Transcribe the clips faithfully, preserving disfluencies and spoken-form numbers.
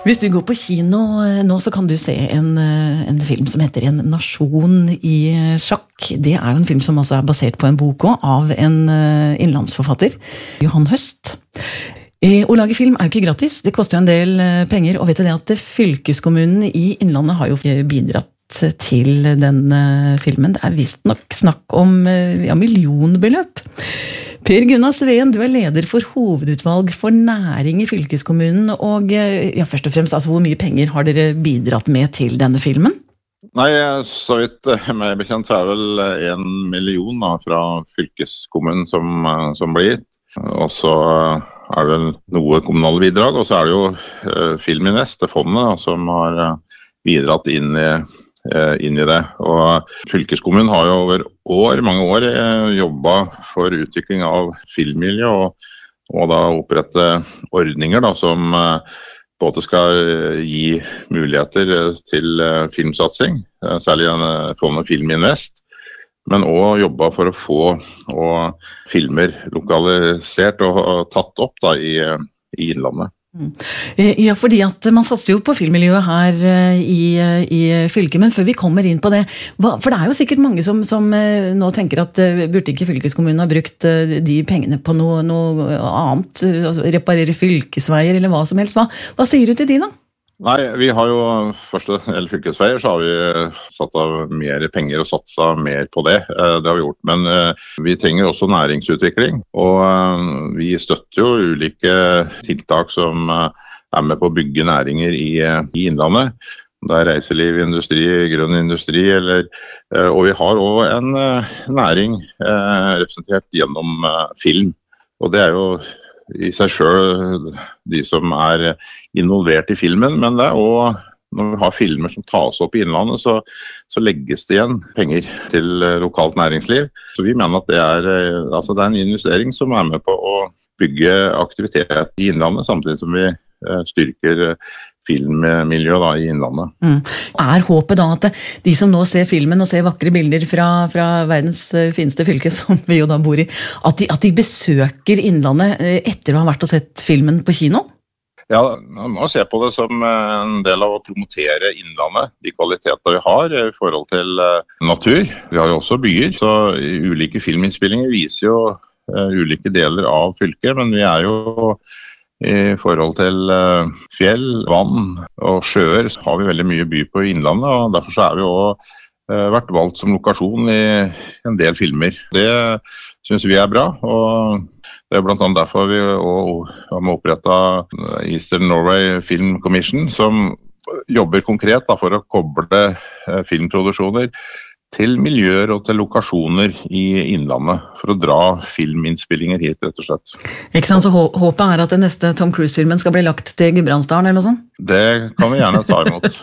Hvis du går på kino nå, så kan du se en, en film som heter En nasjon i sjakk. Det er jo en film som altså er basert på en bok også, av en innlandsforfatter, Johan Høst. Å lage film er jo ikke gratis, det koster jo en del penger, og vet du det at fylkeskommunen i Innlandet har jo bidratt til denne filmen. Det er vist nok snakk om ja, millionbeløp. Per Gunnar Sveen, du er leder for hovedutvalg for næring i fylkeskommunen, og ja, først og fremst, altså, hvor mye penger har dere bidratt med til denne filmen? Nei, så vidt meg bekjent så er vel en million da, fra fylkeskommunen som, som blir gitt, og så er det vel noe kommunale bidrag, og så er det jo uh, Filminvest, det fondet da, som har uh, bidratt inn i inn i det. Og fylkeskommunen har jo over år, mange år jobbet for utvikling av filmmiljø og, og da opprette ordninger da, som både skal gi muligheter til filmsatsing, særlig fondet Filminvest, men også jobbe for å få og filmer lokalisert og tatt opp da, i, i Innlandet. Ja, fordi at man satser jo på filmmiljøet her i, i fylket, men før vi kommer inn på det, hva, for det er jo sikkert mange som, som nå tenker at burde ikke fylkeskommunen ha brukt de pengene på noe, noe annet, altså reparere fylkesveier eller hva som helst. Hva, hva sier du til de da? Nei, vi har jo først eller fylkesveier, så har vi satt av mer penger og satset mer på det. Det har vi gjort, men vi trenger også næringsutvikling, og vi støtter jo ulike tiltak som er med på å bygge næringer i, i Innlandet. Det er reiseliv, industri, grønn industri, eller, og vi har også en næring representert gjennom film, og det er jo i seg selv de som er involvert i filmen, men det er også når vi har filmer som tas opp i Innlandet, så, så legges det igjen penger til lokalt næringsliv. Så vi mener at det er, altså det er en investering som er med på å bygge aktivitet i Innlandet, samtidig som vi styrker filmmiljøet da, i Innlandet. Mm. Er håpet da at de som nå ser filmen og ser vakre bilder fra, fra verdens fineste fylke, som vi jo da bor i, at de, at de besøker Innlandet etter å ha vært og sett filmen på kino? Ja, man må se på det som en del av å promotere Innlandet, de kvaliteter vi har i forhold til natur. Vi har jo også byer, så ulike filminnspillinger viser jo uh, ulike deler av fylket, men vi er jo i forhold til uh, fjell, vann og sjøer, så har vi veldig mye by på Innlandet, og derfor så er vi også uh, vært valgt som lokasjon i en del filmer. Det synes vi er bra, og det er blant annet derfor vi også har opprettet Eastern Norway Film Commission, som jobber konkret da, for å koble uh, filmproduksjoner til miljøer og til lokasjoner i Innlandet, for å dra filminnspillinger hit, rett og slett. Ikke sant, så håpet er at den neste Tom Cruise-filmen skal bli lagt til Gudbrandsdalen, eller noe sånt? Det kan vi gjerne ta imot.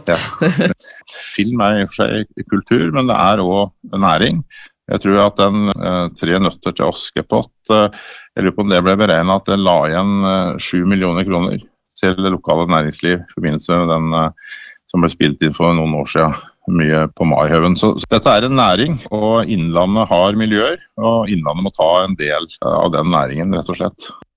Ja. Film er i og for seg kultur, men det er også næring. Jeg tror at den eh, tre nøtter til Askepott, eh, jeg lurer på om det ble beregnet at det la igjen eh, sju millioner kroner til det lokale næringsliv, i forbindelse med den eh, som ble spilt inn for noen år siden. Mye på Maihaugen. Så, så dette er en næring, og Innlandet har miljøer, og Innlandet må ta en del av den næringen, rett og slett.